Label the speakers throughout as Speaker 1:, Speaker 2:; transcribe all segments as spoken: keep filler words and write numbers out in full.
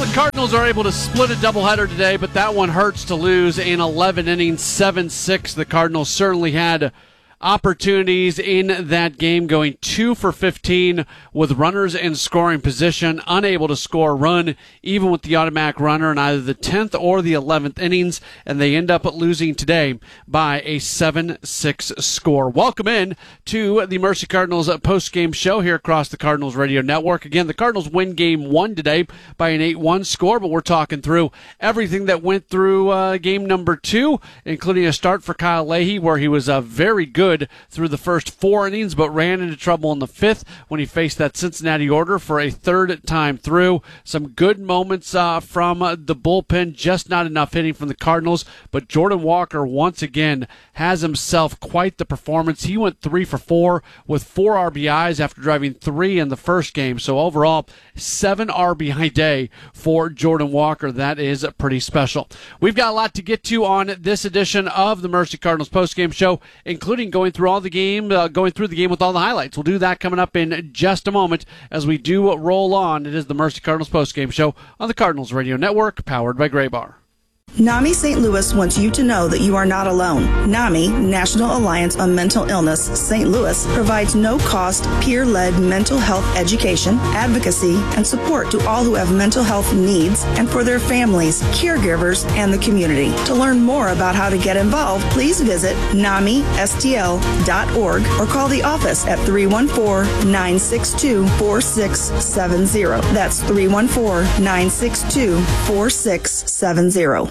Speaker 1: the Cardinals are able to split a doubleheader today, but that one hurts to lose in eleven innings, seven six. The Cardinals certainly had opportunities in that game, going two for fifteen with runners in scoring position, unable to score a run, even with the automatic runner in either the tenth or the eleventh innings, and they end up losing today by a seven six score. Welcome in to the Mercy Cardinals post-game show here across the Cardinals Radio Network. Again, the Cardinals win game one today by an eight one score, but we're talking through everything that went through uh, game number two, including a start for Kyle Leahy where he was uh, very good through the first four innings, but ran into trouble in the fifth when he faced that Cincinnati order for a third time through. Some good moments uh, from uh, the bullpen, just not enough hitting from the Cardinals, but Jordan Walker once again has himself quite the performance. He went three for four with four R B Is after driving three in the first game, so overall, seven R B I day for Jordan Walker. That is pretty special. We've got a lot to get to on this edition of the Mercy Cardinals postgame show, including going through all the game, uh, going through the game with all the highlights. We'll do that coming up in just a moment as we do roll on. It is the Mercy Cardinals postgame show on the Cardinals Radio Network, powered by Gray Bar.
Speaker 2: NAMI Saint Louis wants you to know that you are not alone. NAMI, National Alliance on Mental Illness, Saint Louis, provides no-cost, peer-led mental health education, advocacy, and support to all who have mental health needs and for their families, caregivers, and the community. To learn more about how to get involved, please visit nami s t l dot org or call the office at three one four, nine six two, four six seven zero. That's three one four, nine six two, four six seven zero.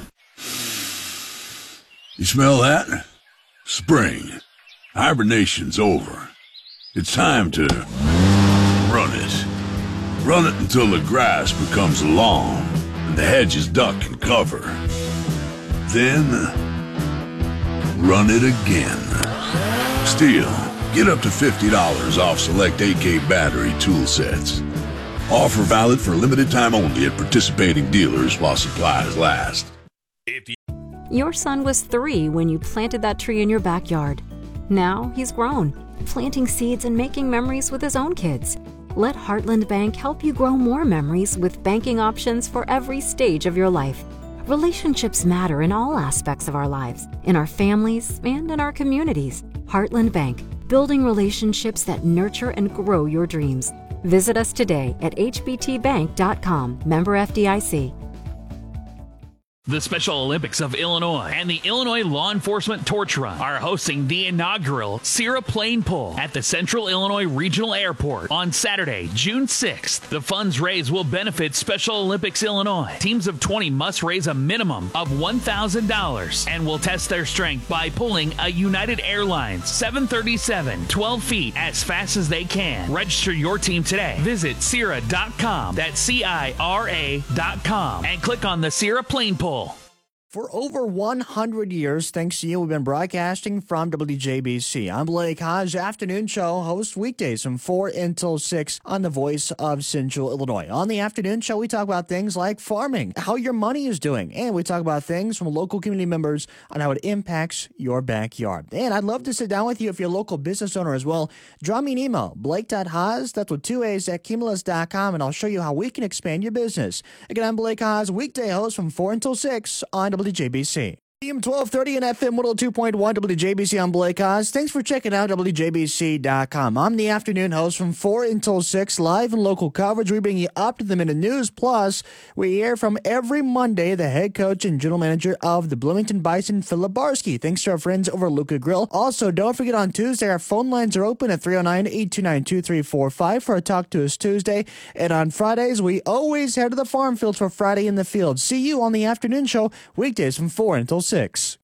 Speaker 3: You smell that? Spring. Hibernation's over. It's time to run it. Run it until the grass becomes long and the hedges duck and cover. Then, run it again. Still, get up to fifty dollars off select A K battery tool sets. Offer valid for a limited time only at participating dealers while supplies last. If you
Speaker 4: Your son was three when you planted that tree in your backyard. Now he's grown, planting seeds and making memories with his own kids. Let Heartland Bank help you grow more memories with banking options for every stage of your life. Relationships matter in all aspects of our lives, in our families and in our communities. Heartland Bank, building relationships that nurture and grow your dreams. Visit us today at h b t bank dot com, member F D I C.
Speaker 5: The Special Olympics of Illinois and the Illinois Law Enforcement Torch Run are hosting the inaugural Sierra Plane Pull at the Central Illinois Regional Airport on Saturday, June sixth. The funds raised will benefit Special Olympics Illinois. Teams of twenty must raise a minimum of one thousand dollars and will test their strength by pulling a United Airlines seven thirty-seven twelve feet as fast as they can. Register your team today. Visit Sierra dot com, that's C I R A dot com, and click on the Sierra Plane Pull.
Speaker 6: For over one hundred years, thanks to you, we've been broadcasting from W J B C. I'm Blake Hodge, afternoon show host weekdays from four until six on the Voice of Central Illinois. On the afternoon show, we talk about things like farming, how your money is doing, and we talk about things from local community members on how it impacts your backyard. And I'd love to sit down with you if you're a local business owner as well. Drop me an email, blake dot haas, that's with two A's, at cumulus dot com, and I'll show you how we can expand your business. Again, I'm Blake Haas, weekday host from four until six on W J B C. A M twelve thirty and F M one oh two point one W J B C. I'm Blake Haas. Thanks for checking out W J B C dot com. I'm the afternoon host from four until six, live and local coverage. We bring you up to the minute news. Plus, we hear from every Monday the head coach and general manager of the Bloomington Bison, Philip Barsky. Thanks to our friends over at Luca Grill. Also, don't forget on Tuesday, our phone lines are open at three oh nine, eight two nine, two three four five for a Talk to Us Tuesday. And on Fridays, we always head to the farm fields for Friday in the Field. See you on the afternoon show, weekdays from four until six.